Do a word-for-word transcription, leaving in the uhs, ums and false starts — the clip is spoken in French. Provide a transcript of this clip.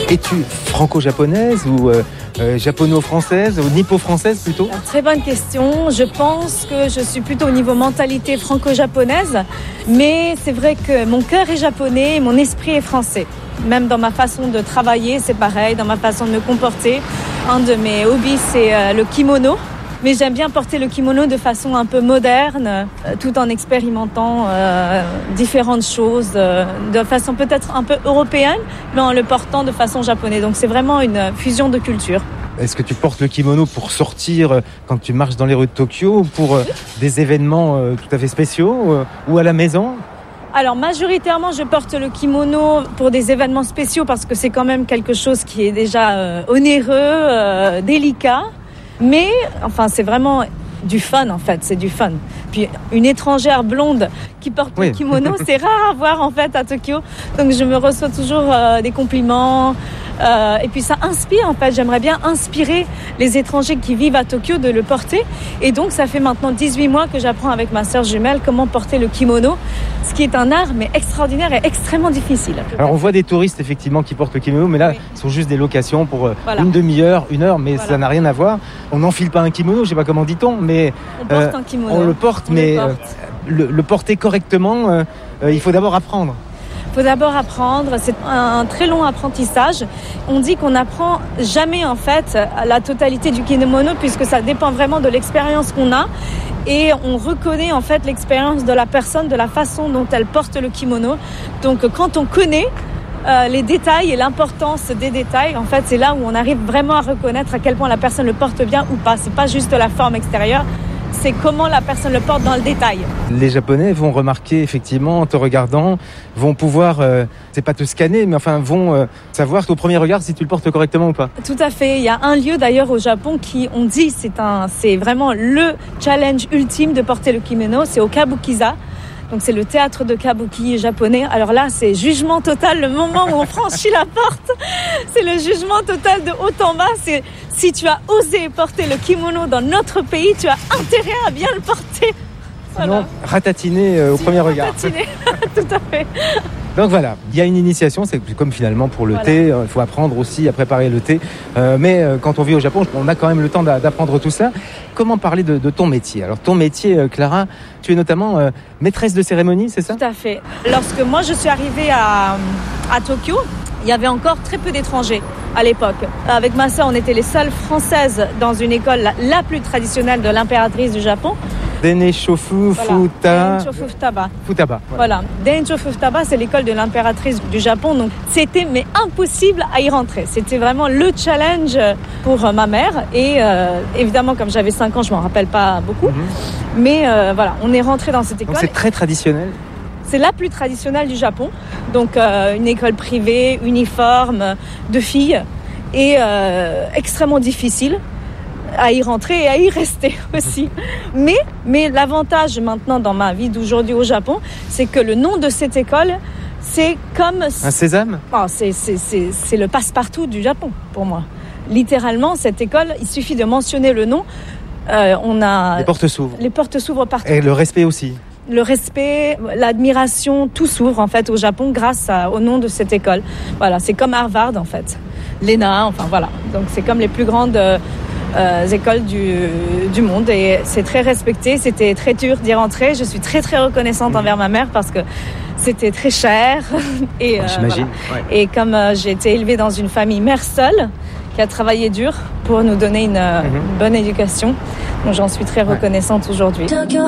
Es-tu franco-japonaise ou euh, euh, japono-française ou nippo-française plutôt ? Très bonne question. Je pense que je suis plutôt au niveau mentalité franco-japonaise, mais c'est vrai que mon cœur est japonais et mon esprit est français. Même dans ma façon de travailler, c'est pareil, dans ma façon de me comporter. Un de mes hobbies, c'est euh, le kimono. Mais j'aime bien porter le kimono de façon un peu moderne, euh, tout en expérimentant euh, différentes choses, euh, de façon peut-être un peu européenne, mais en le portant de façon japonaise. Donc c'est vraiment une fusion de cultures. Est-ce que tu portes le kimono pour sortir euh, quand tu marches dans les rues de Tokyo ou pour euh, des événements euh, tout à fait spéciaux euh, ou à la maison ? Alors majoritairement, je porte le kimono pour des événements spéciaux parce que c'est quand même quelque chose qui est déjà euh, onéreux, euh, délicat. Mais, enfin, c'est vraiment du fun, en fait, c'est du fun. Puis, une étrangère blonde qui porte oui. le kimono, c'est rare à voir, en fait, à Tokyo. Donc, je me reçois toujours euh, des compliments. Euh, et puis, ça inspire, en fait. J'aimerais bien inspirer les étrangers qui vivent à Tokyo de le porter. Et donc, ça fait maintenant dix-huit mois que j'apprends avec ma sœur jumelle comment porter le kimono, ce qui est un art, mais extraordinaire et extrêmement difficile. Alors, on voit des touristes, effectivement, qui portent le kimono, mais là, oui. ce sont juste des locations pour voilà. une demi-heure, une heure, mais voilà. ça n'a rien à voir. On n'enfile pas un kimono, je ne sais pas comment dit-on, mais... On porte euh, un kimono. On le porte, on mais le, porte. Euh, le, le porter correctement, euh, euh, il faut d'abord apprendre. Il faut d'abord apprendre, c'est un très long apprentissage. On dit qu'on n'apprend jamais en fait la totalité du kimono puisque ça dépend vraiment de l'expérience qu'on a et on reconnaît en fait l'expérience de la personne, de la façon dont elle porte le kimono. Donc quand on connaît euh, les détails et l'importance des détails, en fait c'est là où on arrive vraiment à reconnaître à quel point la personne le porte bien ou pas. C'est pas juste la forme extérieure. C'est comment la personne le porte dans le détail. Les Japonais vont remarquer effectivement en te regardant, vont pouvoir, euh, c'est pas te scanner, mais enfin vont euh, savoir au premier regard si tu le portes correctement ou pas. Tout à fait. Il y a un lieu d'ailleurs au Japon qui, on dit, c'est un, c'est vraiment le challenge ultime de porter le kimono. C'est au Kabukiza. Donc c'est le théâtre de kabuki japonais. Alors là, c'est jugement total, le moment où on franchit la porte. C'est le jugement total de haut en bas. C'est si tu as osé porter le kimono dans notre pays, tu as intérêt à bien le porter. Voilà. Sinon, ratatiner euh, au si premier regard. Ratatiner, tout à fait. Donc voilà, il y a une initiation, c'est comme finalement pour le voilà. thé, il faut apprendre aussi à préparer le thé. Euh, mais euh, quand on vit au Japon, on a quand même le temps d'apprendre tout ça. Comment parler de, de ton métier ? Alors ton métier, euh, Clara, tu es notamment euh, maîtresse de cérémonie, c'est ça ? Tout à fait. Lorsque moi je suis arrivée à, à Tokyo, il y avait encore très peu d'étrangers à l'époque. Avec ma sœur, on était les seules Françaises dans une école la, la plus traditionnelle de l'impératrice du Japon. Denshofu voilà. Futaba. Futaba. Voilà. Denshofu Futaba, c'est l'école de l'impératrice du Japon. Donc, c'était mais impossible à y rentrer. C'était vraiment le challenge pour ma mère. Et euh, évidemment, comme j'avais cinq ans, je m'en rappelle pas beaucoup. Mm-hmm. Mais euh, voilà, on est rentré dans cette école. Donc, c'est très traditionnel. C'est la plus traditionnelle du Japon. Donc, euh, une école privée, uniforme, de filles, et euh, extrêmement difficile à y rentrer et à y rester aussi. Mais, mais l'avantage maintenant dans ma vie d'aujourd'hui au Japon, c'est que le nom de cette école, c'est comme... Un sésame ? Oh, c'est, c'est, c'est, c'est le passe-partout du Japon, pour moi. Littéralement, cette école, il suffit de mentionner le nom. Euh, on a... Les portes s'ouvrent. Les portes s'ouvrent partout. Et le respect aussi. Le respect, l'admiration, tout s'ouvre en fait au Japon grâce à, au nom de cette école. Voilà, c'est comme Harvard en fait. L'E N A, enfin voilà. Donc c'est comme les plus grandes... Euh, Euh, écoles du, du monde et c'est très respecté, c'était très dur d'y rentrer. Je suis très très reconnaissante envers ma mère parce que c'était très cher et, euh, j'imagine. Voilà. Ouais. Et comme euh, j'ai été élevée dans une famille mère seule qui a travaillé dur pour nous donner une, mm-hmm. une bonne éducation, donc j'en suis très reconnaissante ouais. aujourd'hui.